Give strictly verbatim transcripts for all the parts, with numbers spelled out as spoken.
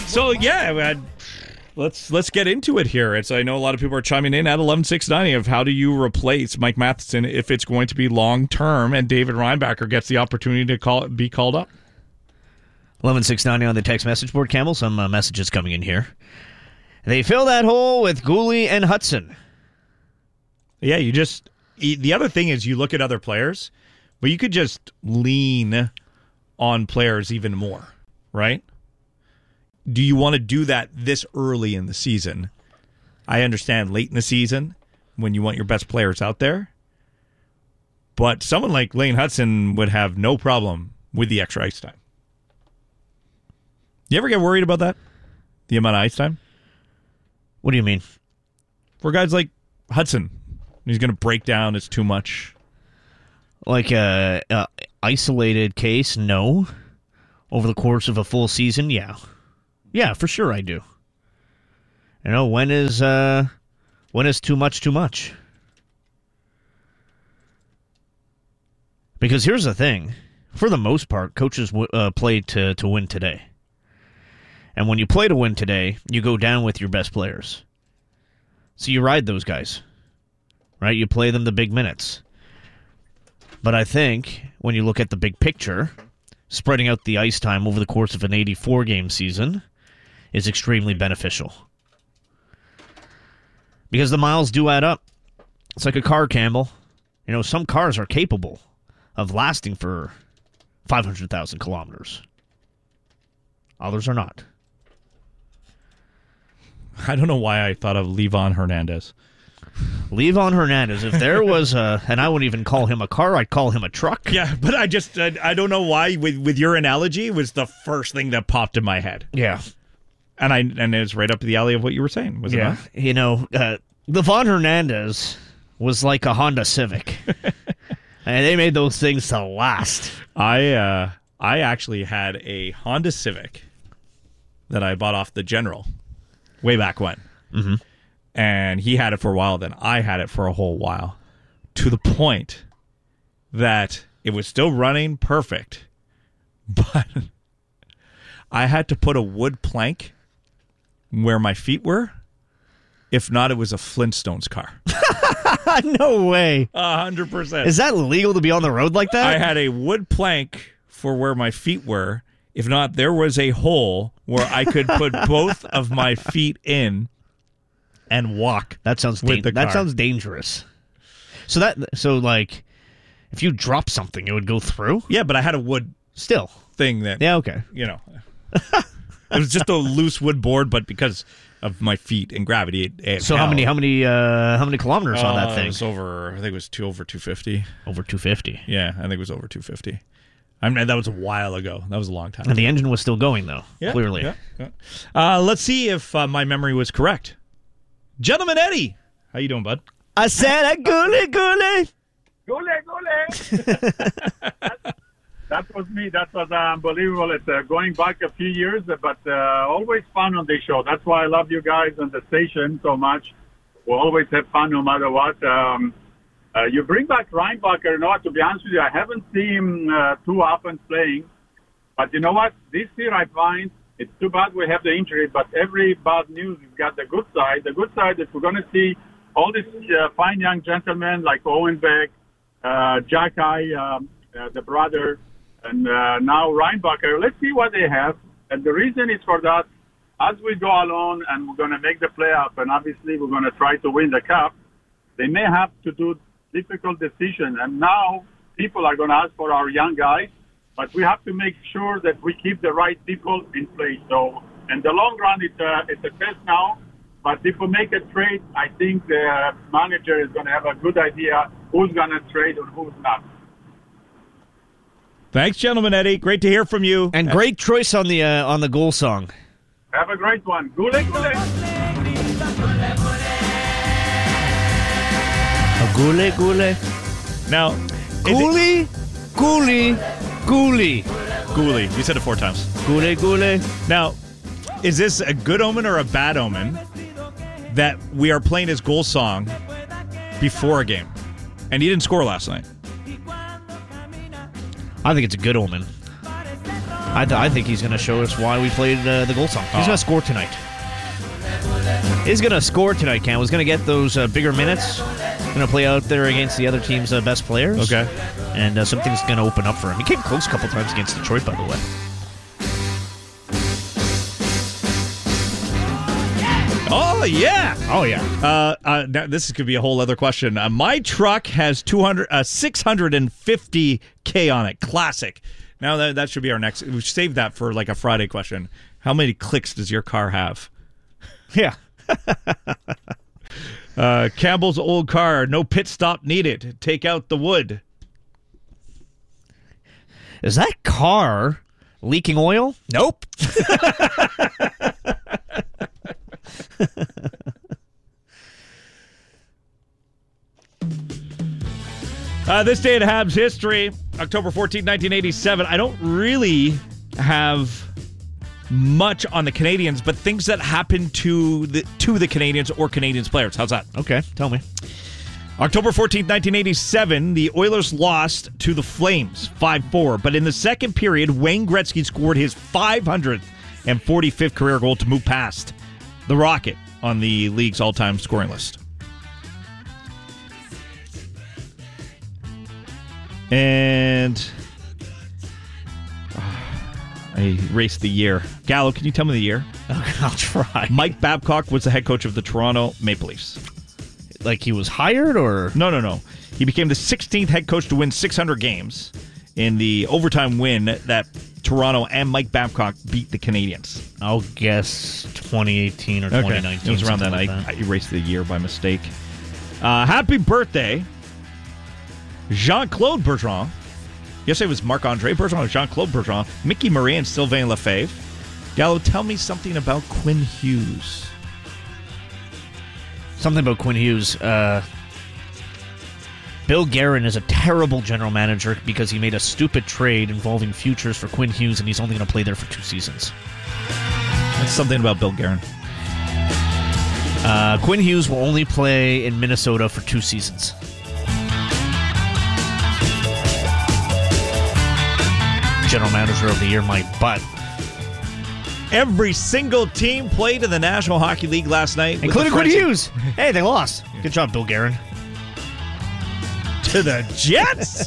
So, yeah, man, let's let's get into it here. It's I know a lot of people are chiming in at eleven six ninety of how do you replace Mike Matheson if it's going to be long-term and David Reinbacher gets the opportunity to call be called up. eleven six ninety on the text message board, Campbell. Some uh, messages coming in here. They fill that hole with Gooley and Hudson. Yeah, you just... The other thing is you look at other players, but you could just lean on players even more, right? Do you want to do that this early in the season? I understand late in the season when you want your best players out there, but someone like Lane Hudson would have no problem with the extra ice time. You ever get worried about that? The amount of ice time? What do you mean? For guys like Hudson, he's going to break down, it's too much. Like a, a isolated case, no. Over the course of a full season, yeah. Yeah, for sure I do. You know, when is uh, when is too much too much? Because here's the thing. For the most part, coaches w- uh, play to, to win today. And when you play to win today, you go down with your best players. So you ride those guys. Right? You play them the big minutes. But I think when you look at the big picture, spreading out the ice time over the course of an eighty-four game season is extremely beneficial. Because the miles do add up. It's like a car, Campbell. You know, some cars are capable of lasting for five hundred thousand kilometers. Others are not. I don't know why I thought of Levon Hernandez. Levon Hernandez, if there was a, and I wouldn't even call him a car, I'd call him a truck. Yeah, but I just, I, I don't know why, with with your analogy, it was the first thing that popped in my head. Yeah. And I and it was right up the alley of what you were saying, was yeah. it not? You know, uh, Levon Hernandez was like a Honda Civic. And they made those things to last. I, uh, I actually had a Honda Civic that I bought off the General way back when. Mm-hmm. And he had it for a while, then I had it for a whole while, to the point that it was still running perfect, but I had to put a wood plank where my feet were. If not, it was a Flintstones car. No way. A hundred percent. Is that legal to be on the road like that? I had a wood plank for where my feet were. If not, there was a hole where I could put both of my feet in and walk. That sounds with da- the that car. sounds dangerous. So that so like if you drop something, it would go through? Yeah, but I had a wood Still. thing that, Yeah, okay. you know, it was just a loose wood board, but because of my feet and gravity, it, it So how held. many how many uh how many kilometers on Uh, that It thing? was over, I think it was two over two fifty. Over two fifty. Yeah, I think it was over two fifty. I mean, that was a while ago. That was a long time And ago. the engine was still going though, Yeah, clearly. yeah, yeah. Uh, let's see if uh, my memory was correct. Gentleman Eddie, how you doing, bud? I said a gooly gooly. Gole, gole. that, that was me. That was uh, unbelievable. It's uh, going back a few years, but uh, always fun on the show. That's why I love you guys and the station so much. We always have fun no matter what. Um, uh, you bring back Reinbacher. You know what? To be honest with you, I haven't seen him uh, too often playing. But you know what? This year I find it's too bad we have the injury, but every bad news has got the good side. The good side is we're going to see all these uh, fine young gentlemen like Owen Beck, uh, Jack I, um, uh, the brother, and uh, now Reinbacher. Let's see what they have. And the reason is for that, as we go along and we're going to make the playoff, and obviously we're going to try to win the cup, they may have to do difficult decisions. And now people are going to ask for our young guys, but we have to make sure that we keep the right people in place. So in the long run, it's a, it's a test now. But if we make a trade, I think the manager is going to have a good idea who's going to trade and who's not. Thanks, Gentleman Eddie. Great to hear from you. And great choice on the uh, on the goal song. Have a great one. Gule, gule. A gule gule. Now, Gooly, gooly, gooly. Gooley, you said it four times. Gule gule. Now, is this a good omen or a bad omen that we are playing his goal song before a game? And he didn't score last night. I think it's a good omen. I, th- I think he's going to show us why we played uh, the goal song. He's Oh. going to score tonight. He's going to score tonight, Cam. He's going to get those uh, bigger minutes. Going to play out there against the other team's uh, best players. Okay. And uh, something's going to open up for him. He came close a couple times against Detroit, by the way. Oh, yeah. Oh, yeah. Uh, uh, now, this could be a whole other question. Uh, my truck has two hundred, uh, six hundred fifty K on it. Classic. Now, that, that should be our next. We should save that for like a Friday question. How many clicks does your car have? Yeah. uh, Campbell's old car. No pit stop needed. Take out the wood. Is that car leaking oil? Nope. Uh, this day in Habs history, October fourteenth, nineteen eighty-seven. I don't really have much on the Canadians, but things that happened to the to the Canadians or Canadians players. How's that? Okay, tell me. October fourteenth, nineteen eighty-seven, the Oilers lost to the Flames five four, but in the second period, Wayne Gretzky scored his five hundred forty-fifth career goal to move past the Rocket on the league's all-time scoring list. And uh, I erased the year. Gallo, can you tell me the year? Okay, I'll try. Mike Babcock was the head coach of the Toronto Maple Leafs. Like he was hired, or No, no, no. He became the sixteenth head coach to win six hundred games in the overtime win that Toronto and Mike Babcock beat the Canadians. I'll guess twenty eighteen or twenty nineteen. It was around that. something I, like that. I erased the year by mistake. Uh, happy birthday, Jean-Claude Bergeron. Yesterday was Marc-Andre Bergeron, Jean-Claude Bergeron, Mickey Murray, and Sylvain Lefebvre. Gallo, tell me something about Quinn Hughes. Something about Quinn Hughes. Uh, Bill Guerin is a terrible general manager because he made a stupid trade involving futures for Quinn Hughes, and he's only going to play there for two seasons. That's something about Bill Guerin. Uh, Quinn Hughes will only play in Minnesota for two seasons. General manager of the year, my butt. Every single team played in the National Hockey League last night, Including Quinn with the Hughes. Hey, they lost. Good job, Bill Guerin. to the Jets.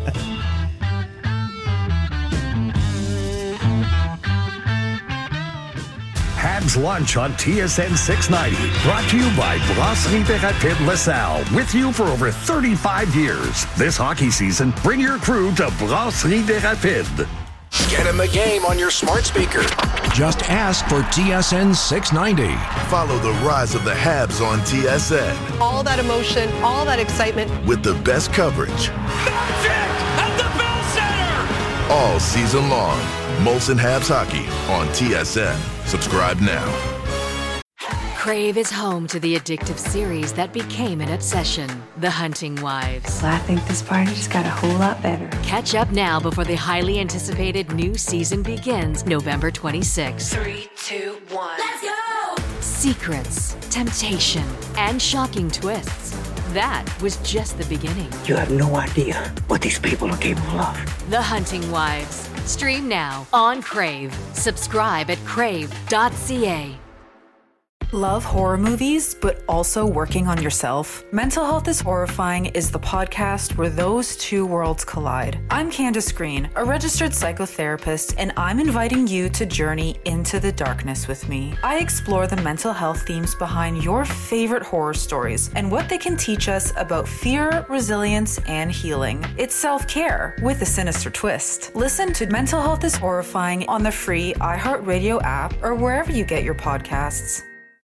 Habs Lunch on T S N six ninety. Brought to you by Brasserie des Rapides LaSalle. With you for over thirty-five years. This hockey season, bring your crew to Brasserie des Rapides. Get in the game on your smart speaker. Just ask for T S N six ninety. Follow the rise of the Habs on T S N All that emotion, all that excitement. with the best coverage Magic at the Bell Center. all season long. Molson Habs Hockey on T S N. Subscribe now. Crave is home to the addictive series that became an obsession, The Hunting Wives. I think this party just got a whole lot better. Catch up now before the highly anticipated new season begins November twenty-sixth. Three, two, one. Let's go! Secrets, temptation, and shocking twists. That was just the beginning. You have no idea what these people are capable of. The Hunting Wives. Stream now on Crave. Subscribe at crave dot c a. Love horror movies, but also working on yourself? Mental Health is Horrifying is the podcast where those two worlds collide. I'm Candace Green, a registered psychotherapist, and I'm inviting you to journey into the darkness with me. I explore the mental health themes behind your favorite horror stories and what they can teach us about fear, resilience, and healing. It's self-care with a sinister twist. Listen to Mental Health is Horrifying on the free iHeartRadio app or wherever you get your podcasts.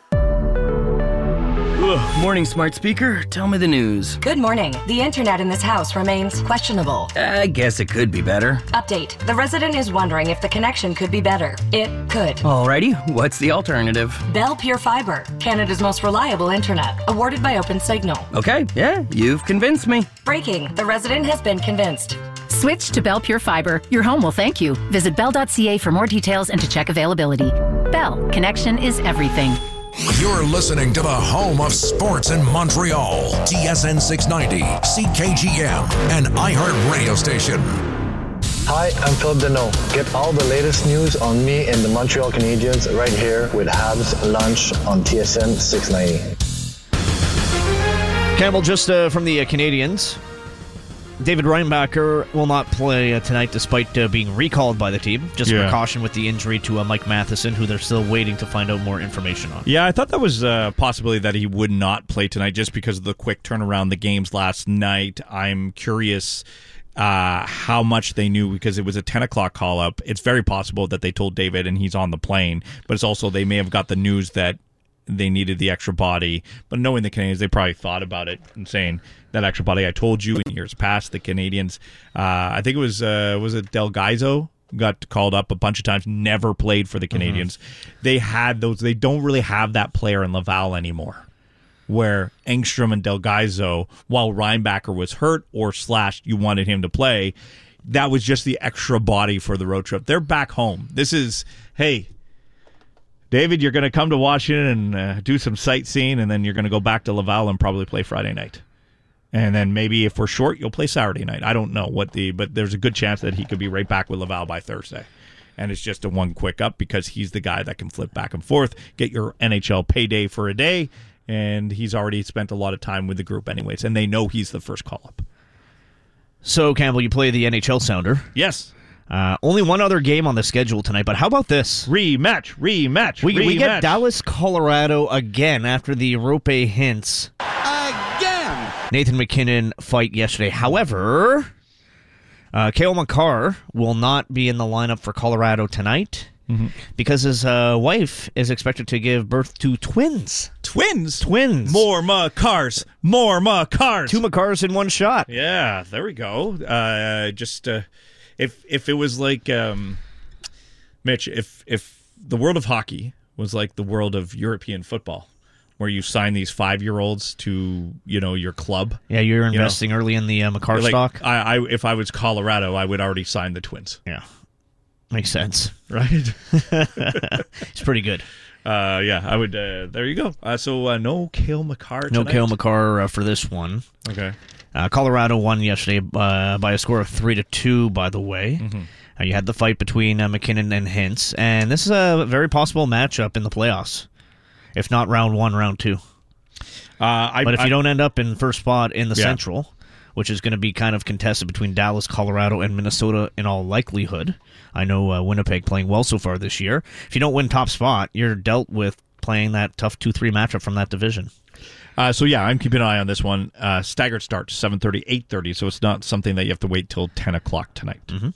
Ugh, morning, smart speaker. Tell me the news. Good morning. The internet in this house remains questionable. I guess it could be better. Update. The resident is wondering if the connection could be better. It could. Alrighty, what's the alternative? Bell Pure Fiber, Canada's most reliable internet, awarded by OpenSignal. Okay, yeah, you've convinced me. Breaking. The resident has been convinced. Switch to Bell Pure Fiber. Your home will thank you. Visit bell dot c a for more details and to check availability. Bell. Connection is everything. You're listening to the home of sports in Montreal. T S N six ninety, C K G M, an iHeart radio station. Hi, I'm Philip Deneau. Get all the latest news on me and the Montreal Canadiens right here with Habs Lunch on T S N six ninety. Campbell, just uh, from the uh, Canadiens. David Reinbacher will not play uh, tonight despite uh, being recalled by the team. Just yeah. a precaution with the injury to uh, Mike Matheson, who they're still waiting to find out more information on. Yeah, I thought that was a possibility that he would not play tonight just because of the quick turnaround, the games last night. I'm curious uh, how much they knew because it was a ten o'clock call-up. It's very possible that they told David and he's on the plane, but it's also they may have got the news that they needed the extra body. But knowing the Canadiens, they probably thought about it and saying, that extra body, I told you in years past, the Canadiens, uh, I think it was, uh, was it Del Gaizo? Got called up a bunch of times, never played for the Canadiens. Mm-hmm. They had those, they don't really have that player in Laval anymore, where Engstrom and Del Gaizo, while Reinbacher was hurt or slashed, you wanted him to play, that was just the extra body for the road trip. They're back home. This is, hey, David, you're going to come to Washington and uh, do some sightseeing, and then you're going to go back to Laval and probably play Friday night. And then maybe if we're short, you'll play Saturday night. I don't know what the, but there's a good chance that he could be right back with Laval by Thursday. And it's just a one quick up because he's the guy that can flip back and forth, get your N H L payday for a day, and he's already spent a lot of time with the group anyways, and they know he's the first call-up. So, Campbell, you play the N H L sounder. Yes. Uh, only one other game on the schedule tonight, but how about this? Rematch, rematch, we, rematch. We get Dallas, Colorado again after the Rope Hints. Again! Nathan MacKinnon fight yesterday. However, uh, Cale Makar will not be in the lineup for Colorado tonight mm-hmm. because his uh, wife is expected to give birth to twins. Twins? Twins. More Makars. More Makars. Two Makars in one shot. Yeah, there we go. Uh, just... Uh, If if it was like, um, Mitch, if if the world of hockey was like the world of European football, where you sign these five-year-olds to, you know, your club. Yeah, you're investing you know, early in the uh, Makar like, stock. I, I If I was Colorado, I would already sign the Twins. Yeah, makes sense. Right? It's pretty good. Uh, yeah, I would. Uh, there you go. Uh, so uh, no Cale Makar tonight? No Cale Makar uh, for this one. Okay. Uh, Colorado won yesterday uh, by a score of three to two. By the way, mm-hmm. uh, you had the fight between uh, MacKinnon and Hintz, and this is a very possible matchup in the playoffs, if not round one, round two. Uh, I, but if I, you don't end up in first spot in the yeah. Central, which is going to be kind of contested between Dallas, Colorado, and Minnesota in all likelihood, I know uh, Winnipeg playing well so far this year. If you don't win top spot, you're dealt with playing that tough two three matchup from that division. Uh, so, yeah, I'm keeping an eye on this one. Uh, staggered start, seven thirty, eight thirty, so it's not something that you have to wait till ten o'clock tonight. Mm-hmm.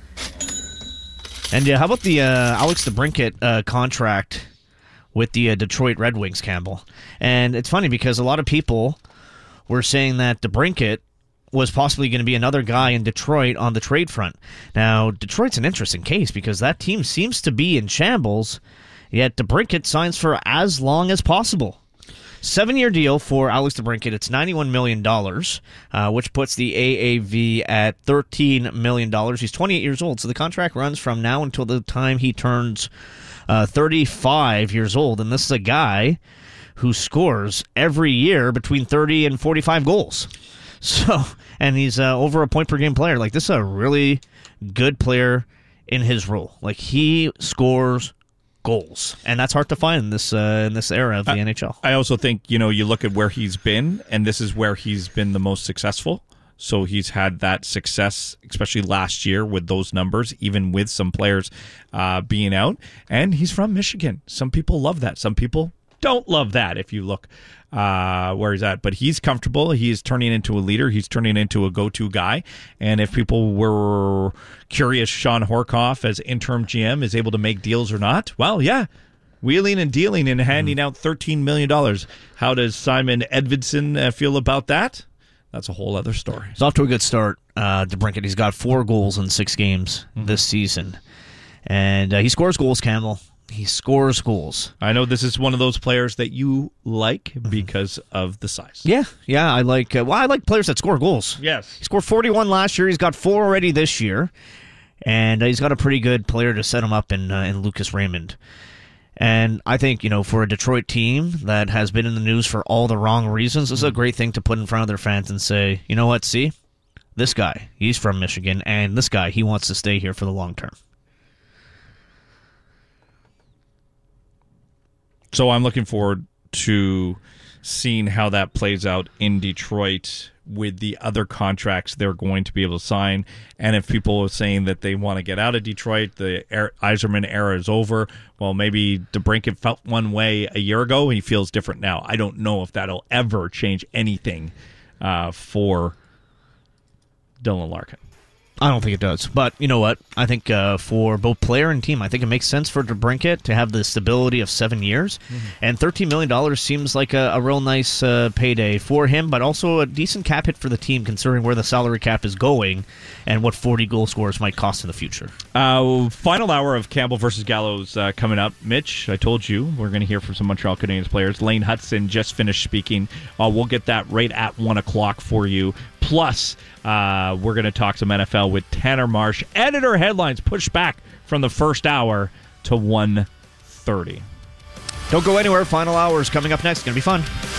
And uh, how about the uh, Alex DeBrincat uh, contract with the uh, Detroit Red Wings, Campbell? And it's funny because a lot of people were saying that DeBrincat was possibly going to be another guy in Detroit on the trade front. Now, Detroit's an interesting case because that team seems to be in shambles, yet DeBrincat signs for as long as possible. Seven-year deal for Alex DeBrincat. It's ninety-one million dollars, uh, which puts the A A V at thirteen million dollars. He's twenty-eight years old, so the contract runs from now until the time he turns uh, thirty-five years old. And this is a guy who scores every year between thirty and forty-five goals. So, and he's uh, over a point-per-game player. Like, this is a really good player in his role. Like, he scores goals, and that's hard to find in this uh, in this era of the I, N H L. I also think, you know, you look at where he's been, and this is where he's been the most successful. So he's had that success, especially last year with those numbers, even with some players uh, being out. And he's from Michigan. Some people love that. Some people don't love that if you look uh, where he's at. But he's comfortable. He's turning into a leader. He's turning into a go-to guy. And if people were curious, Sean Horkoff as interim G M is able to make deals or not, well, yeah. Wheeling and dealing and handing out thirteen million dollars. How does Simon Edvinsson uh, feel about that? That's a whole other story. He's off to a good start, uh, DeBrincat. He's got four goals in six games mm-hmm. this season. And uh, he scores goals, Campbell. He scores goals. I know this is one of those players that you like because of the size. Yeah, yeah, I like. Uh, well, I like players that score goals. Yes, he scored forty-one last year. He's got four already this year, and uh, he's got a pretty good player to set him up in uh, in Lucas Raymond. And I think, you know, for a Detroit team that has been in the news for all the wrong reasons, this is a great thing to put in front of their fans and say, you know what, see, this guy, he's from Michigan, and this guy, he wants to stay here for the long term. So I'm looking forward to seeing how that plays out in Detroit with the other contracts they're going to be able to sign. And if people are saying that they want to get out of Detroit, the Yzerman era is over, well, maybe DeBrincat felt one way a year ago and he feels different now. I don't know if that'll ever change anything uh, for Dylan Larkin. I don't think it does. But you know what? I think uh, for both player and team, I think it makes sense for DeBrincat to have the stability of seven years. Mm-hmm. And thirteen million dollars seems like a, a real nice uh, payday for him, but also a decent cap hit for the team considering where the salary cap is going and what forty goal scorers might cost in the future. Uh, final hour of Campbell versus Gallows uh, coming up. Mitch, I told you we're going to hear from some Montreal Canadiens players. Lane Hutson just finished speaking. Uh, we'll get that right at one o'clock for you. Plus, uh, we're going to talk some N F L with Tanner Marsh. Editor headlines pushed back from the first hour to one thirty. Don't go anywhere. Final hour is coming up next. It's going to be fun.